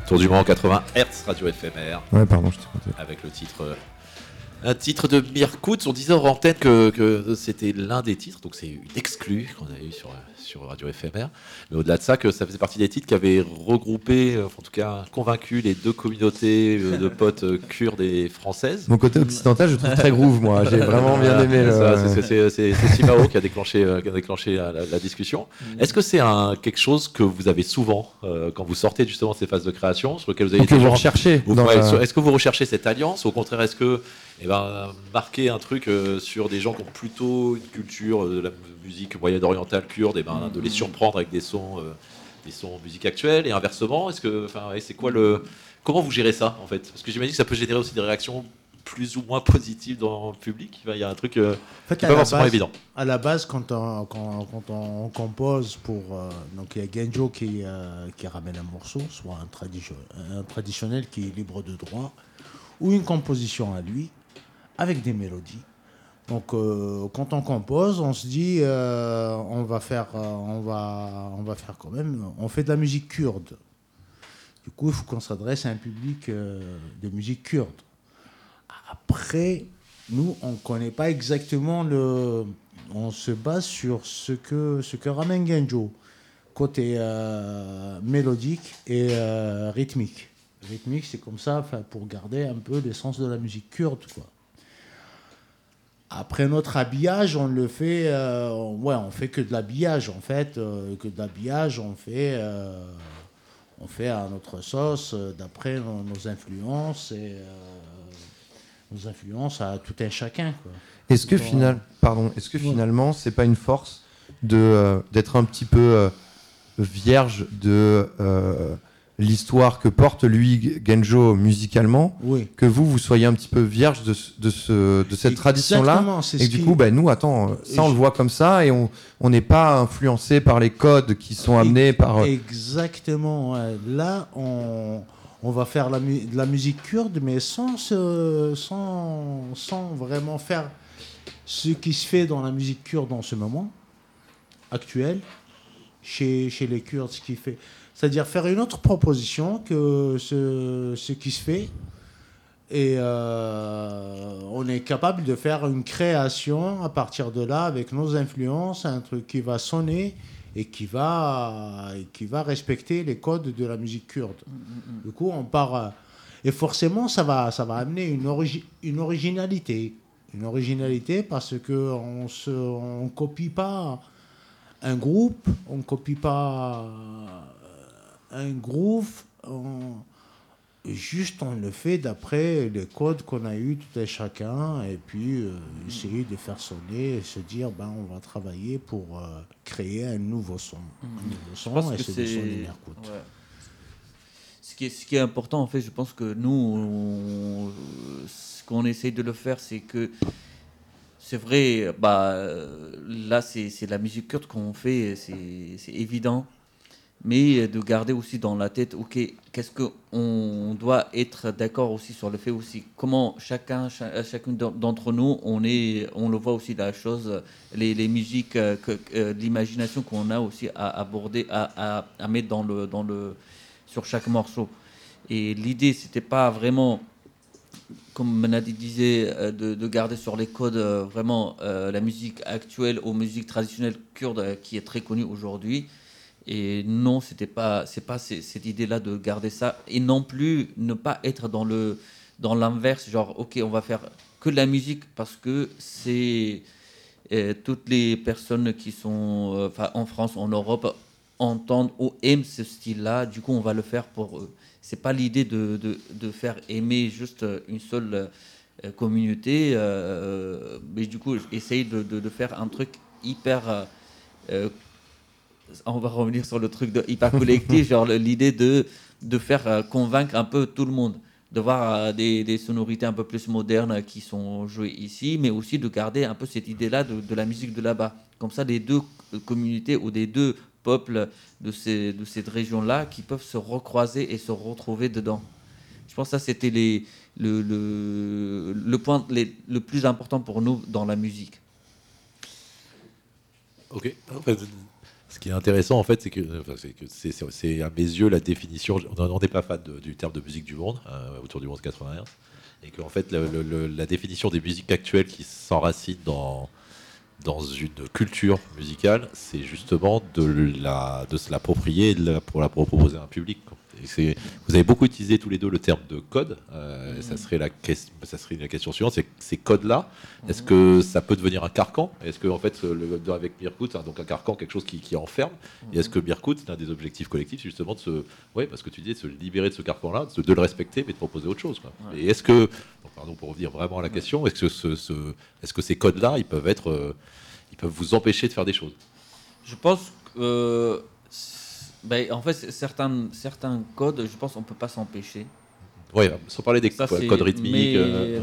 Tour du Mans 80 Hz, radio éphémère. Ouais, pardon, je t'ai compté. Avec le titre. Un titre de Mirkout. On disait hors antenne que c'était l'un des titres, donc c'est une exclue qu'on a eu sur Radio Éphémère. Mais au-delà de ça, que ça faisait partie des titres qui avaient regroupé, en tout cas convaincu les deux communautés de potes kurdes et françaises. Mon côté occidental, je trouve très groove, moi. J'ai vraiment bien aimé. C'est Simao qui a déclenché la discussion. Est-ce que c'est quelque chose que vous avez souvent quand vous sortez justement de ces phases de création, sur lesquelles vous avez que vous recherchez Est-ce que vous recherchez cette alliance? Au contraire, est-ce que marquer un truc sur des gens qui ont plutôt une culture de la musique moyenne-orientale kurde, de les surprendre avec des sons musique actuelle, et inversement, c'est quoi comment vous gérez ça en fait? Parce que j'imagine que ça peut générer aussi des réactions plus ou moins positives dans le public. Il y a un truc qui n'est pas forcément évident. À la base, quand on compose pour... donc il y a Genjo qui ramène un morceau, soit un traditionnel qui est libre de droit, ou une composition à lui, avec des mélodies. Donc quand on compose, on se dit on va faire quand même, on fait de la musique kurde. Du coup, il faut qu'on s'adresse à un public de musique kurde. Après, nous, on ne connaît pas exactement on se base sur ce que ramène Genjo, côté mélodique et rythmique. Rythmique, c'est comme ça, pour garder un peu l'essence de la musique kurde, quoi. Après notre habillage, on le fait, on fait que de l'habillage en fait, on fait à notre sauce, d'après nos influences et nos influences à tout un chacun, quoi. Est-ce que finalement, c'est pas une force d'être un petit peu vierge de l'histoire que porte lui Genjo musicalement, oui. Que vous soyez un petit peu vierge de cette tradition-là, et du coup, nous, on le voit comme ça, et on n'est pas influencé par les codes qui sont amenés par... Exactement, ouais. Là, on va faire de la musique kurde, mais sans vraiment faire ce qui se fait dans la musique kurde en ce moment, actuel, chez les Kurdes, ce qui fait... C'est-à-dire faire une autre proposition que ce qui se fait. Et on est capable de faire une création à partir de là, avec nos influences, un truc qui va sonner et qui va respecter les codes de la musique kurde. Du coup, on part... et forcément, ça va amener une originalité. Une originalité parce qu'on ne copie pas un groupe, on ne copie pas... un groove, juste on le fait d'après les codes qu'on a eu tout à chacun, et puis essayer de faire sonner et se dire on va travailler pour créer un nouveau son. Un nouveau son, et c'est le son de Mirkout. Ouais. Ce qui est important, en fait, je pense que nous, ce qu'on essaye de le faire, c'est que c'est vrai, là c'est la musique kurde qu'on fait, c'est évident. Mais de garder aussi dans la tête, ok, qu'est-ce qu'on doit être d'accord aussi sur le fait aussi, comment chacune d'entre nous, on le voit aussi la chose, les musiques, l'imagination qu'on a aussi à aborder, à mettre sur chaque morceau. Et l'idée, c'était pas vraiment, comme Menadi disait, de garder sur les codes vraiment la musique actuelle aux musiques traditionnelles kurdes qui est très connue aujourd'hui. Et non, c'est pas cette idée-là de garder ça, et non plus ne pas être dans l'inverse, genre ok, on va faire que de la musique parce que c'est toutes les personnes qui sont en France, en Europe, entendent ou aiment ce style-là, du coup on va le faire pour eux. C'est pas l'idée de faire aimer juste une seule communauté, mais du coup essayer de faire un truc hyper on va revenir sur le truc de hyper collectif, genre l'idée de faire convaincre un peu tout le monde, de voir des sonorités un peu plus modernes qui sont jouées ici, mais aussi de garder un peu cette idée-là de la musique de là-bas. Comme ça, les deux communautés ou des deux peuples de cette région-là qui peuvent se recroiser et se retrouver dedans. Je pense que ça, c'était le point le plus important pour nous dans la musique. Ok. Ce qui est intéressant, en fait, c'est que c'est à mes yeux la définition. On n'est pas fan du terme de musique du monde, autour du monde 80 Hz, et qu'en fait, la définition des musiques actuelles qui s'enracinent dans une culture musicale, c'est justement de se l'approprier et pour la proposer à un public, quoi. Vous avez beaucoup utilisé tous les deux le terme de code. Ça serait la question suivante. C'est ces codes-là, est-ce que ça peut devenir un carcan? Est-ce que en fait, avec Mirkout, donc un carcan, quelque chose qui enferme? Et est-ce que Mirkout, l'un des objectifs collectifs, c'est justement parce que tu disais, de se libérer de ce carcan-là, de le respecter, mais de proposer autre chose, quoi. Ouais. Et est-ce que, pardon, pour revenir vraiment à la question, est-ce que ces codes-là, ils peuvent vous empêcher de faire des choses? Je pense que, en fait, certains codes, je pense qu'on ne peut pas s'empêcher. Oui, sans parler des Ça, codes rythmiques.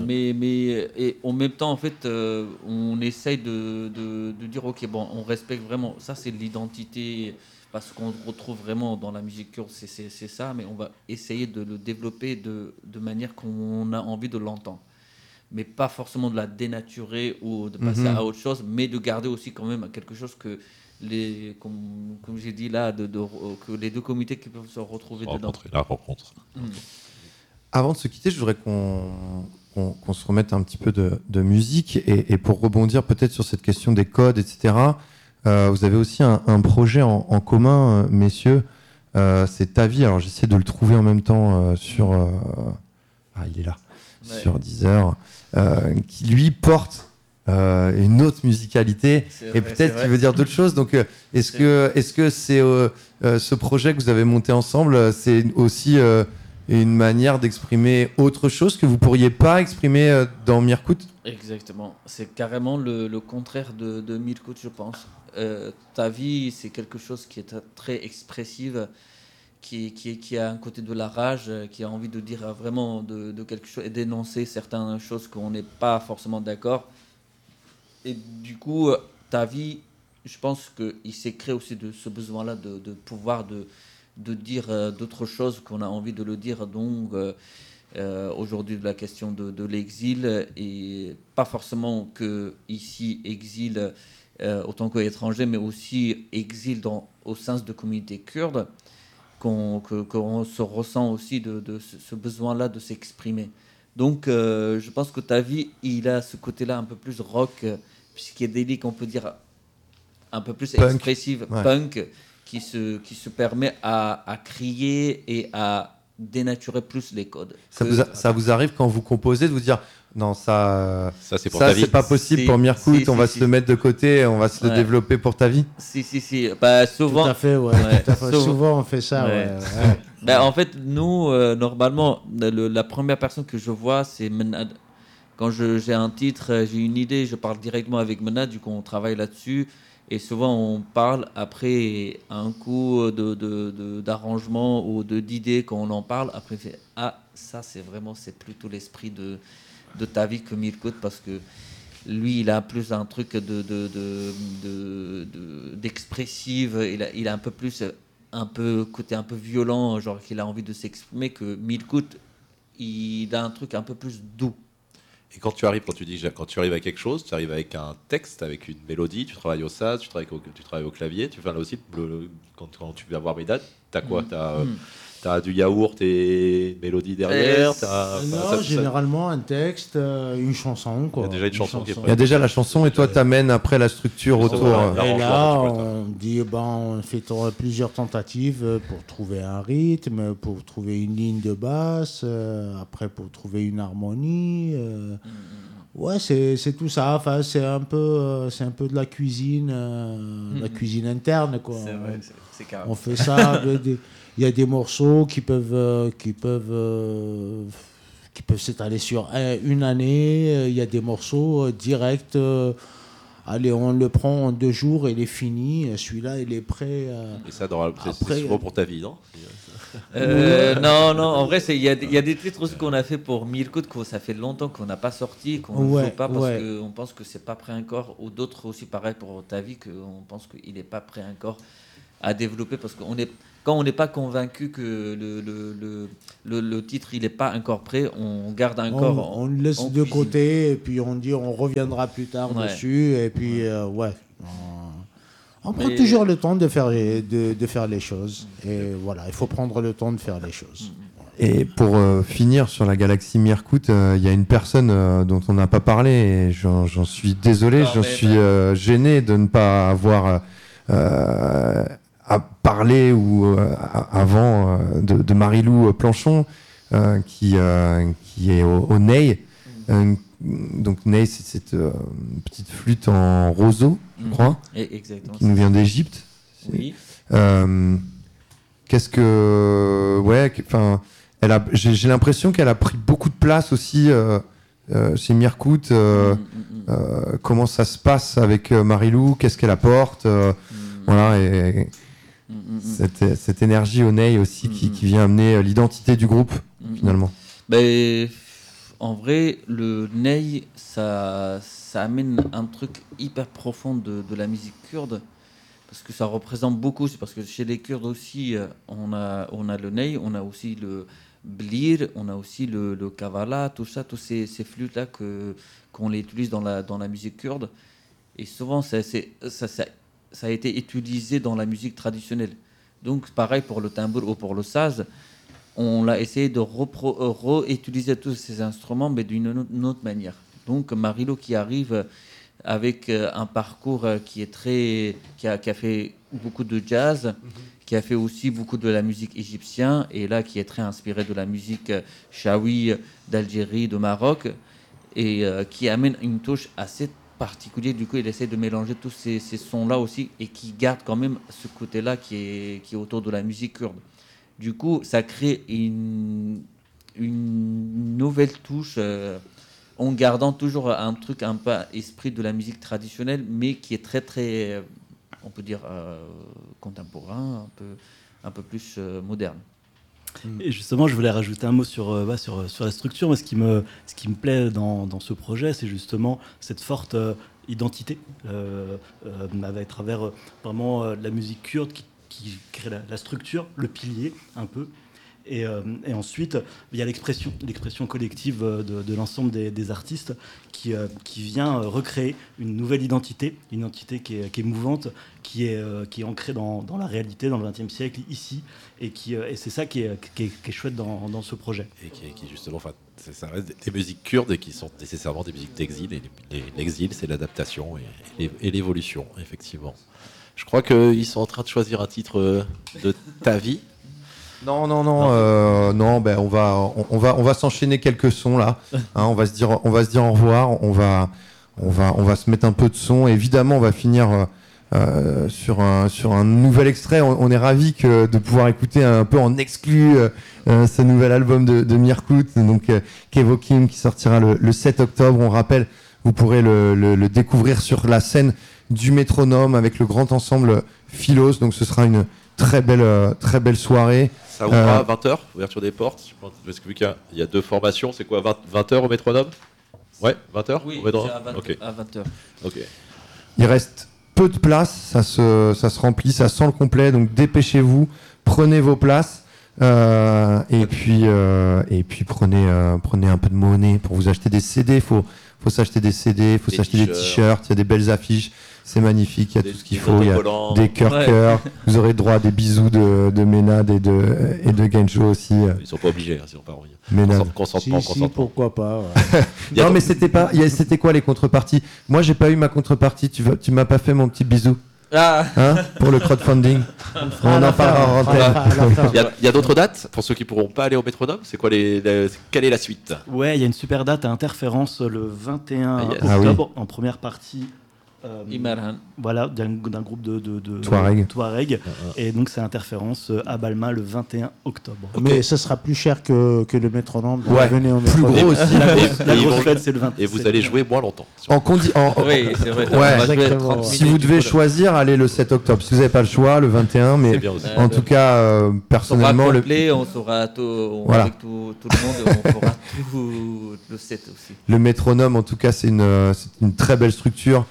Et en même temps, en fait, on essaye de dire, ok, bon, on respecte vraiment. Ça, c'est l'identité, parce qu'on retrouve vraiment dans la musique kurde, c'est ça, mais on va essayer de le développer de manière qu'on a envie de l'entendre. Mais pas forcément de la dénaturer ou de passer à autre chose, mais de garder aussi quand même quelque chose que comme j'ai dit là, que les deux comités qui peuvent se retrouver dedans. La rencontre. Avant de se quitter, je voudrais qu'on se remette un petit peu de musique et pour rebondir peut-être sur cette question des codes, etc. Vous avez aussi un projet en commun, messieurs. C'est Ta Vie. Alors j'essaie de le trouver en même temps sur. Il est là. Ouais. Sur Deezer, qui lui porte une autre musicalité et peut-être qu'il veut dire d'autres choses. Donc, est-ce que c'est ce projet que vous avez monté ensemble, c'est aussi une manière d'exprimer autre chose que vous pourriez pas exprimer dans Mirkout? Exactement. C'est carrément le contraire de Mirkout, je pense. Ta Vie, c'est quelque chose qui est très expressive. Qui a un côté de la rage, qui a envie de dire vraiment de quelque chose et d'énoncer certaines choses qu'on n'est pas forcément d'accord. Et du coup, Ta Vie, je pense qu'il s'est créé aussi de ce besoin-là de pouvoir de dire d'autres choses qu'on a envie de le dire. Donc, aujourd'hui, de la question de l'exil, et pas forcément que ici, exil autant qu'étranger, mais aussi exil au sein de communautés kurdes. Qu'on se ressent aussi de ce besoin-là de s'exprimer. Donc, je pense que Ta Vie, il a ce côté-là un peu plus rock, psychédélique, on peut dire, un peu plus punk. Expressive, ouais. Punk, qui se permet à crier et à dénaturer plus les codes. Ça vous arrive quand vous composez de vous dire non, ça c'est pour Ta Vie. C'est pas possible pour Mirkout, on va se le mettre de côté, on va se le développer pour Ta Vie. Si. Bah, souvent. Tout à fait, ouais. Tout à fait. Souvent, on fait ça, ouais. Bah, en fait, nous, normalement, la première personne que je vois, c'est Menad. Quand j'ai un titre, j'ai une idée, je parle directement avec Menad, du coup, on travaille là-dessus. Et souvent, on parle après un coup d'arrangement ou d'idées, quand on en parle. Après, ça, c'est plutôt l'esprit de Ta Vie que Mirkout, parce que lui, il a plus un truc d'expressive. Il a un peu plus, côté un peu violent, genre qu'il a envie de s'exprimer, que Mirkout, il a un truc un peu plus doux. Et quand tu arrives à quelque chose, tu arrives avec un texte, avec une mélodie, tu travailles au saz, tu travailles au clavier, tu fais là aussi, quand tu vas voir mes dates, t'as quoi? T'as du yaourt et une mélodie derrière. Généralement un texte, une chanson, quoi. Il y a déjà une chanson qui est prête. Il y a déjà la chanson et toi t'amènes après la structure autour. Et là, on dit, on fait plusieurs tentatives pour trouver un rythme, pour trouver une ligne de basse, après pour trouver une harmonie. Ouais, c'est tout ça. Enfin, c'est un peu de la cuisine, la cuisine interne, quoi. C'est vrai, c'est carrément. On fait ça. Il y a des morceaux qui peuvent s'étaler sur une année. Il y a des morceaux directs. Allez, on le prend en 2 jours et il est fini. Celui-là, il est prêt. Et ça, c'est souvent pour Ta Vie, non? Non. En vrai, il y a des titres aussi qu'on a fait pour Mirkout, que ça fait longtemps qu'on n'a pas sorti, qu'on ne joue pas parce qu'on pense que c'est pas prêt encore. Ou d'autres aussi, pareil pour Ta Vie, qu'on pense qu'il n'est pas prêt encore à développer, parce que quand on n'est pas convaincu que le titre il n'est pas encore prêt, on garde encore. On le laisse de côté et puis on dit on reviendra plus tard dessus et puis On prend toujours le temps de faire les choses. Et voilà, il faut prendre le temps de faire les choses. Et pour finir sur la galaxie Mirkout, il y a une personne dont on n'a pas parlé et j'en suis désolé, j'en suis gêné de ne pas avoir à parler avant de Marie-Lou Planchon qui est au ney. Donc ney, c'est cette petite flûte en roseau, je crois, Exactement. qui nous vient d'Égypte. Oui. Qu'est-ce que... Ouais, enfin... J'ai l'impression qu'elle a pris beaucoup de place aussi chez Mirkout. Comment ça se passe avec Marie-Lou? Qu'est-ce qu'elle apporte? Voilà, et cette énergie au ney aussi qui vient amener l'identité du groupe, finalement. Ben, en vrai, le ney, ça amène un truc hyper profond de la musique kurde. Parce que ça représente beaucoup. C'est parce que chez les Kurdes aussi, on a le ney, on a aussi le blir, on a aussi le kavala, tout ça, tous ces flûtes-là qu'on les utilise dans la musique kurde. Et souvent, ça a été utilisé dans la musique traditionnelle. Donc, pareil pour le tambour ou pour le saz, on a essayé de réutiliser tous ces instruments, mais d'une autre manière. Donc, Marie-Lou qui arrive avec un parcours qui a fait beaucoup de jazz, qui a fait aussi beaucoup de la musique égyptienne, et là qui est très inspiré de la musique chaoui d'Algérie, de Maroc, et qui amène une touche assez particulière. Du coup, il essaie de mélanger tous ces sons-là aussi, et qui garde quand même ce côté-là qui est autour de la musique kurde. Du coup, ça crée une nouvelle touche, en gardant toujours un truc un peu esprit de la musique traditionnelle, mais qui est très, très, on peut dire, contemporain, un peu plus moderne. Et justement, je voulais rajouter un mot sur la structure. Moi, ce qui me plaît dans ce projet, c'est justement cette forte identité, à travers vraiment la musique kurde qui crée la structure, le pilier, un peu. Et ensuite, il y a l'expression collective de l'ensemble des artistes qui vient recréer une nouvelle identité, une identité qui est mouvante, qui est ancrée dans la réalité, dans le XXe siècle, ici, et c'est ça qui est chouette dans ce projet. Et qui justement, ça reste des musiques kurdes et qui sont nécessairement des musiques d'exil. Et l'exil, c'est l'adaptation et l'évolution, effectivement. Je crois qu'ils sont en train de choisir un titre de ta vie. Non, ben on va s'enchaîner quelques sons là. Hein, on va se dire au revoir. On va se mettre un peu de son. Évidemment, on va finir sur un nouvel extrait. On est ravis de pouvoir écouter un peu en exclu ce nouvel album de Mirkout, donc Kevokim, qui sortira le 7 octobre. On rappelle, vous pourrez le découvrir sur la scène du Métronome avec le grand ensemble Philos. Donc ce sera une très belle soirée. Ça ouvrira à 20h, ouverture des portes. Parce que vu qu'il y a deux formations, c'est quoi, 20h au Métronome? Ouais, 20h. Oui, okay. À 20h. Ok. Il reste peu de place, ça se remplit, ça sent le complet, donc dépêchez-vous, prenez vos places. Et puis prenez un peu de monnaie pour vous acheter des CD. Faut s'acheter des CD, faut s'acheter des t-shirts. Il y a des belles affiches, c'est magnifique. Il y a tout ce qu'il faut. Il y a des cœurs. Vous aurez droit à des bisous de Ménade et de Genjo aussi. Ils sont pas obligés, sinon pas envie. Ménade. Consentement. Pourquoi pas. Ouais. Non, mais c'était quoi les contreparties? Moi, j'ai pas eu ma contrepartie. Tu m'as pas fait mon petit bisou. Hein, pour le crowdfunding. On en parlera en antenne. Il y a d'autres dates pour ceux qui pourront pas aller au Métronome. C'est quoi quelle est la suite? Ouais, il y a une super date à Interférence le 21 octobre en première partie. Imarhan. Voilà, d'un groupe de Touareg. Et donc c'est Interférence à Balma le 21 octobre. Mais ce sera plus cher que le Métronome. Ouais, venez au plus gros aussi. La grosse fête, c'est le 27. Et vous allez jouer moins longtemps. Oui, c'est vrai. Ouais. Si vous devez choisir, allez le 7 octobre. Si vous n'avez pas le choix, le 21. Mais en tout cas, personnellement... On saura tout, voilà. Avec tout le monde, on fera tout le 7 aussi. Le Métronome, en tout cas, c'est une très belle structure.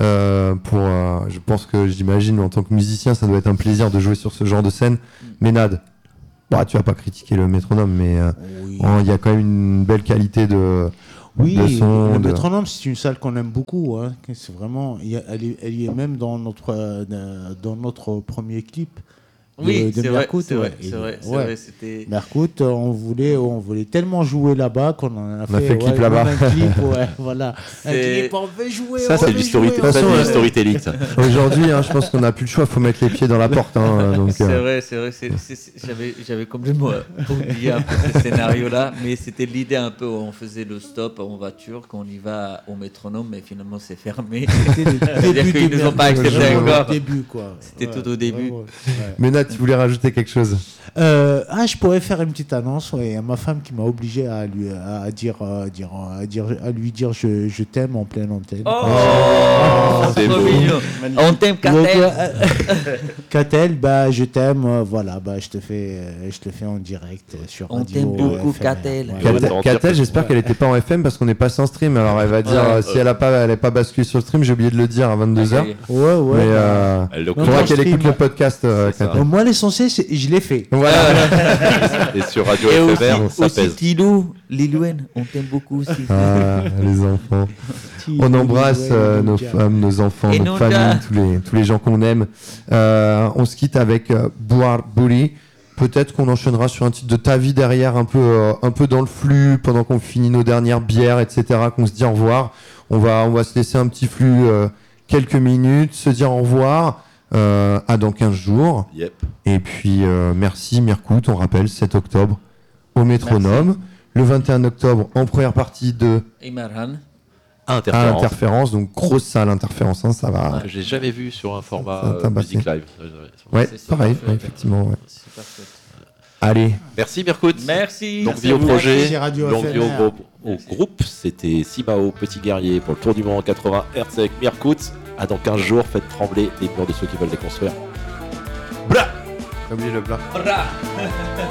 Je pense que j'imagine en tant que musicien ça doit être un plaisir de jouer sur ce genre de scène. Ménade, tu vas pas critiquer le Métronome, mais il y a quand même une belle qualité de Oui, de son. le de- Métronome, c'est une salle qu'on aime beaucoup. Hein. C'est vraiment, elle y est même dans notre premier clip. Oui, de c'est vrai, Mercout, c'est vrai, ouais. c'est vrai, c'est Ouais. vrai, c'était... Mercout, on voulait tellement jouer là-bas qu'on en a On a fait le clip ouais, là-bas. même un clip, ouais, voilà. Un C'est- clip, on veut jouer. Ça, on C'est veut du jouer, storytelling, on ça, veut c'est jouer. du storytelling, ça. Aujourd'hui, hein, je pense qu'on n'a plus le choix, faut mettre les pieds dans la porte. Hein, donc, C'est vrai, j'avais complètement oublié un peu ce scénario-là, mais c'était l'idée un peu où on faisait le stop en voiture, qu'on y va au métronome, mais finalement c'est fermé. C'était le C'est-à-dire début qu'ils de nous ont pas Mercout, accepté vraiment encore. le début, quoi. C'était tout au début. vraiment, ouais. Mais Nat, tu voulais rajouter quelque chose? Je pourrais faire une petite annonce. Ouais, ma femme qui m'a obligé à lui dire je t'aime en pleine antenne. c'est trop beau. mignon. On t'aime, Donc, Catel. Catel, je t'aime. Voilà, je te fais en direct sur On radio. t'aime beaucoup, FMR. Catel. Ouais, Catel. voilà. Catel, j'espère qu'elle n'était pas en FM parce qu'on n'est pas sans stream. Alors elle va dire si elle n'est pas basculée sur le stream, j'ai oublié de le dire à 22h. Ouais, ouais. Mais Elle le Non, faudra non, qu'elle stream. écoute le podcast. C'est ça. Catel. Moi, l'essentiel, je l'ai fait. Voilà. Et sur Radio Et FMR, ça aussi pèse. Tilou, Lilouen, on t'aime beaucoup aussi. Ah, les enfants. On embrasse nos femmes, nos enfants, Et notre nos famille, gars. tous les gens qu'on aime. On se quitte avec Boar Bully. Peut-être qu'on enchaînera sur un titre de Ta vie derrière, un peu dans le flux, pendant qu'on finit nos dernières bières, etc., qu'on se dit au revoir. On va se laisser un petit flux quelques minutes, se dire au revoir. À dans 15 jours. Yep. Et puis, merci Mirkout, on rappelle, 7 octobre au Métronome. Le 21 octobre, en première partie de Imarhan. à Interférence. Interférence, donc grosse salle Interférence, hein, ça va. Que j'ai jamais vu sur un format Ça t'a music tabassé. live. Ouais, C'est pareil, super ouais, chouette. effectivement. Ouais. Super chouette. Allez, Merci Mirkout. Merci. Longue vie au vous. projet, Merci, Radio longue vie FMR. au groupe. C'était Simao, Petit Guerrier pour le Tour du Monde 80 Hz avec Mirkout. À dans 15 jours, faites trembler les murs de ceux qui veulent les construire. t'as oublié le plat. Bra.